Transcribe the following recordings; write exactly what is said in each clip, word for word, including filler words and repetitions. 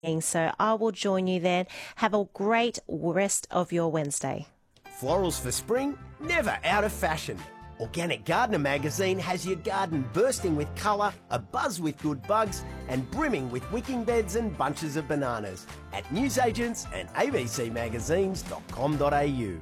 So I will join you then. Have a great rest of your Wednesday. Florals for spring, never out of fashion. Organic Gardener magazine has your garden bursting with colour, abuzz with good bugs, and brimming with wicking beds and bunches of bananas at newsagents and a b c magazines dot com dot a u.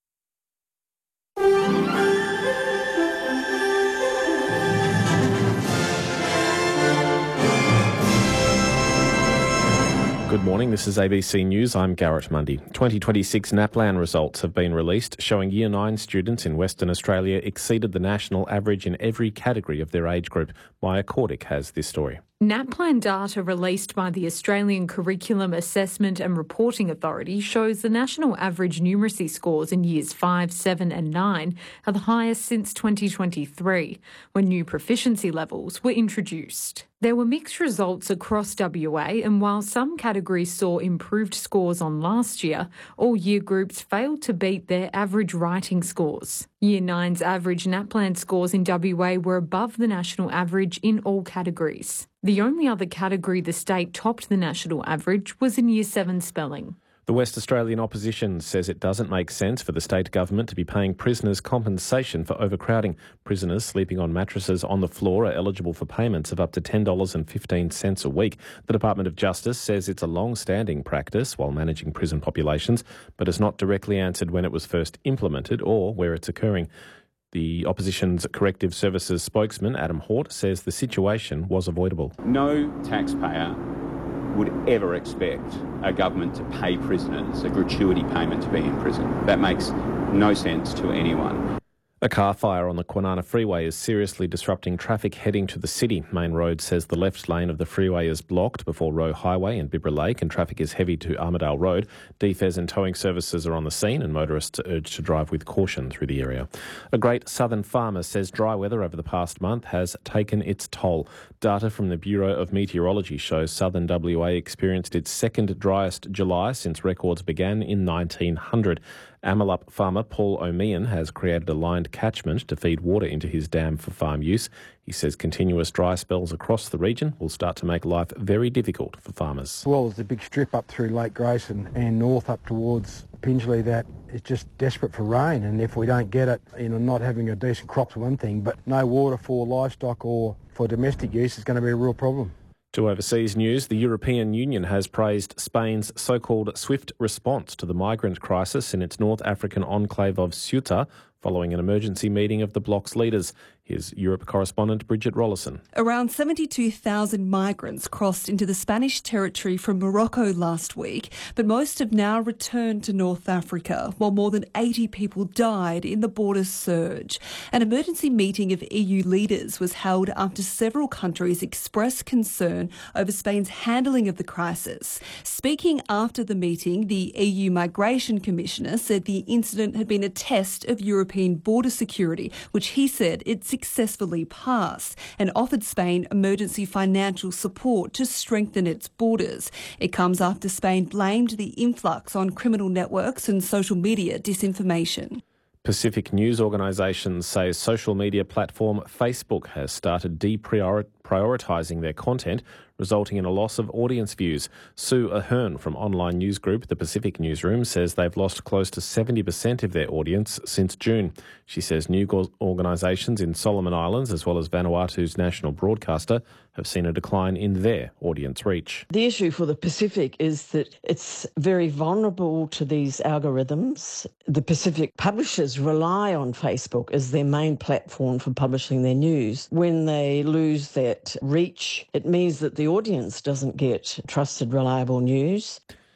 Good morning, this is A B C News. I'm Garrett Mundy. twenty twenty-six NAPLAN results have been released, showing Year nine students in Western Australia exceeded the national average in every category of their age group. Maya Cordick has this story. NAPLAN data released by the Australian Curriculum Assessment and Reporting Authority shows the national average numeracy scores in years five, seven and nine are the highest since twenty twenty-three, when new proficiency levels were introduced. There were mixed results across W A, and while some categories saw improved scores on last year, all year groups failed to beat their average writing scores. Year nine's average NAPLAN scores in W A were above the national average in all categories. The only other category the state topped the national average was in Year seven spelling. The West Australian opposition says it doesn't make sense for the state government to be paying prisoners compensation for overcrowding. Prisoners sleeping on mattresses on the floor are eligible for payments of up to ten dollars and fifteen cents a week. The Department of Justice says it's a long-standing practice while managing prison populations, but has not directly answered when it was first implemented or where it's occurring. The opposition's Corrective Services spokesman, Adam Hort, says the situation was avoidable. No taxpayer would ever expect a government to pay prisoners a gratuity payment to be in prison. That makes no sense to anyone. A car fire on the Kwinana Freeway is seriously disrupting traffic heading to the city. Main Road says the left lane of the freeway is blocked before Roe Highway and Bibra Lake, and traffic is heavy to Armidale Road. D F E S and towing services are on the scene, and motorists are urged to drive with caution through the area. A Great Southern farmer says dry weather over the past month has taken its toll. Data from the Bureau of Meteorology shows southern W A experienced its second driest July since records began in nineteen hundred. Amalup farmer Paul O'Meehan has created a lined catchment to feed water into his dam for farm use. He says continuous dry spells across the region will start to make life very difficult for farmers. Well, there's a big strip up through Lake Grace and, and north up towards Pingelly that is just desperate for rain, and if we don't get it, you know, not having a decent crop's one thing, but no water for livestock or for domestic use is going to be a real problem. To overseas news, the European Union has praised Spain's so-called swift response to the migrant crisis in its North African enclave of Ceuta, following an emergency meeting of the bloc's leaders. Here's Europe correspondent Bridget Rollison. Around seventy-two thousand migrants crossed into the Spanish territory from Morocco last week, but most have now returned to North Africa, while more than eighty people died in the border surge. An emergency meeting of E U leaders was held after several countries expressed concern over Spain's handling of the crisis. Speaking after the meeting, the E U Migration Commissioner said the incident had been a test of European border security, which he said it successfully passed, and offered Spain emergency financial support to strengthen its borders. It comes after Spain blamed the influx on criminal networks and social media disinformation. Pacific news organisations say social media platform Facebook has started deprioritising their content, resulting in a loss of audience views. Sue Ahern from online news group The Pacific Newsroom says they've lost close to seventy percent of their audience since June. She says news organisations in Solomon Islands, as well as Vanuatu's national broadcaster, have seen a decline in their audience reach. The issue for the Pacific is that it's very vulnerable to these algorithms. The Pacific publishers rely on Facebook as their main platform for publishing their news. When they lose that reach, it means that the audience doesn't get trusted, reliable news.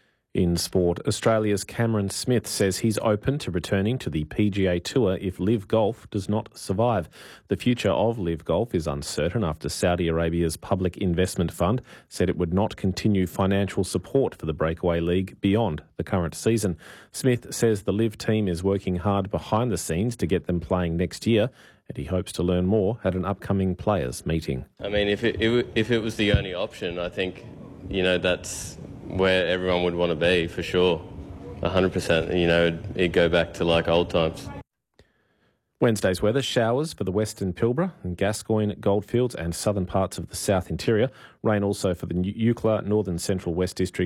In sport, Australia's Cameron Smith says he's open to returning to the P G A Tour if Live Golf does not survive. The future of Live Golf is uncertain after Saudi Arabia's Public Investment Fund said it would not continue financial support for the breakaway league beyond the current season. Smith says the Live team is working hard behind the scenes to get them playing next year, and he hopes to learn more at an upcoming players' meeting. I mean, if it, it if it was the only option, I think, you know, that's where everyone would want to be, for sure. one hundred percent, you know, it'd go back to like old times. Wednesday's weather, showers for the western Pilbara and Gascoyne, Goldfields and southern parts of the south interior. Rain also for the Eucla, northern central West District